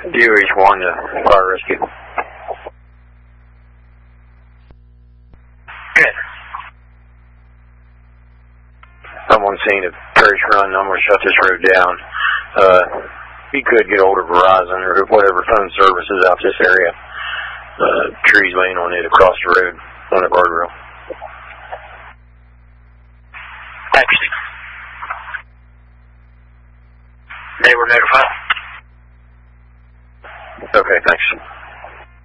DOH-1 to fire rescue. Good. Someone seen a Parish Run. I'm going to shut this road down. If you could get hold of Verizon or whatever phone services out this area. Trees laying on it across the road on the guardrail. Thanks. They were notified. Okay, thanks.